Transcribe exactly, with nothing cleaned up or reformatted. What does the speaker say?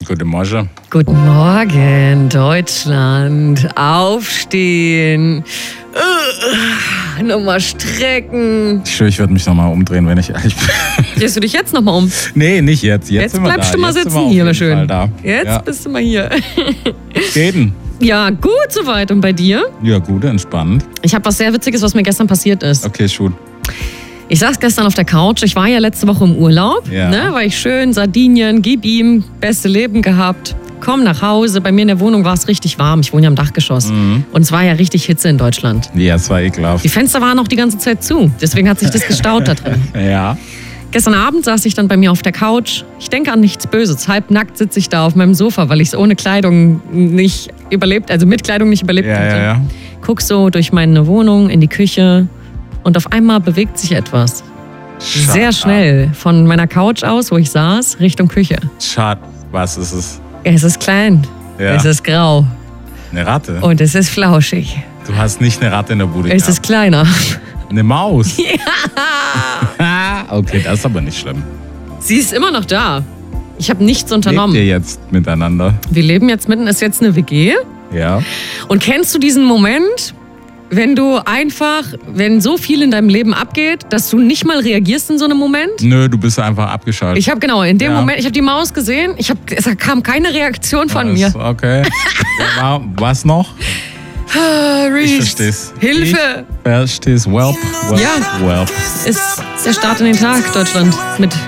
Guten Morgen. Guten Morgen, Deutschland. Aufstehen. Uh, nochmal strecken. Ich schwöre, ich würde mich nochmal umdrehen, wenn ich ehrlich bin. Drehst du dich jetzt nochmal um? Nee, nicht jetzt. Jetzt, Jetzt sind wir bleibst da. du mal jetzt sitzen hier, schön. Da. Jetzt ja. bist du mal hier. Reden. Ja, gut soweit. Und bei dir? Ja, gut, entspannt. Ich habe was sehr Witziges, was mir gestern passiert ist. Okay, schon. Ich saß gestern auf der Couch. Ich war ja letzte Woche im Urlaub. Ja. Ne, war ich schön, Sardinien, gib ihm, beste Leben gehabt. Komm nach Hause. Bei mir in der Wohnung war es richtig warm. Ich wohne ja im Dachgeschoss. Mhm. Und es war ja richtig Hitze in Deutschland. Ja, es war ekelhaft. Die Fenster waren auch die ganze Zeit zu. Deswegen hat sich das gestaut da drin. Ja. Gestern Abend saß ich dann bei mir auf der Couch. Ich denke an nichts Böses. Halbnackt sitze ich da auf meinem Sofa, weil ich es ohne Kleidung nicht überlebt, also mit Kleidung nicht überlebt Ja, hatte. ja, ja. Guck so durch meine Wohnung in die Küche und auf einmal bewegt sich etwas. Shut Sehr schnell von meiner Couch aus, wo ich saß, Richtung Küche. Shut. Was ist es? Es ist klein, Ja. es ist grau Eine Ratte? und es ist flauschig. Du hast nicht eine Ratte in der Bude Es gehabt. ist kleiner. Eine Maus? Ja. Okay, das ist aber nicht schlimm. Sie ist immer noch da. Ich habe nichts Lebt unternommen. ihr jetzt miteinander? Wir leben jetzt mitten, ist jetzt eine W G. Ja. Und kennst du diesen Moment, wenn du einfach, wenn so viel in deinem Leben abgeht, dass du nicht mal reagierst in so einem Moment? Nö, du bist einfach abgeschaltet. Ich habe genau, in dem Ja. Moment, ich habe die Maus gesehen, ich hab, es kam keine Reaktion von mir. Was? Okay. Ja, was noch? Ah, Ich Reese, versteh's. Hilfe! Ich versteh's. Welp. Welp. Ja. Welp. Ist der Start in den Tag, Deutschland, mit